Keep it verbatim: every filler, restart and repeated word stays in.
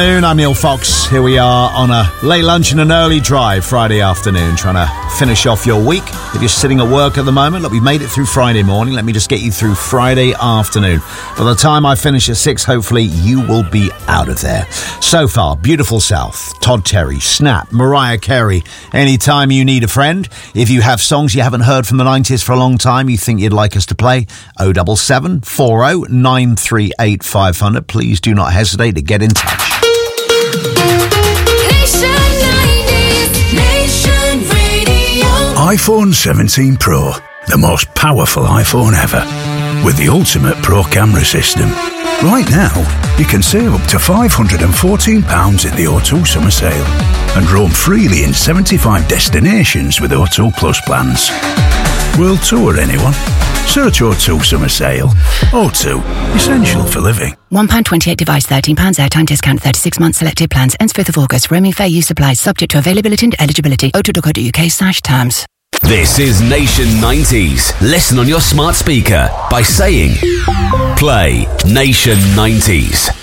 I'm Neil Fox. Here we are on a late lunch and an early drive Friday afternoon, trying to finish off your week. If you're sitting at work at the moment, look, we made it through Friday morning. Let me just get you through Friday afternoon. By the time I finish at six, hopefully you will be out of there. So far, Beautiful South, Todd Terry, Snap, Mariah Carey. Anytime you need a friend. If you have songs you haven't heard from the nineties for a long time, you think you'd like us to play, oh seven seven, four oh, nine three eight, five hundred. Please do not hesitate to get in touch. iPhone seventeen Pro, the most powerful iPhone ever, with the ultimate Pro camera system. Right now, you can save up to five hundred fourteen pounds in the O two summer sale and roam freely in seventy-five destinations with O two Plus plans. World tour, anyone? Search O two summer sale. O two, essential for living. one pound twenty-eight device, thirteen pounds airtime discount, thirty-six months selected plans, ends fifth of August. Roaming fair use applies, subject to availability and eligibility. o two dot co dot uk slash terms. This is Nation nineties. Listen on your smart speaker by saying, play Nation nineties.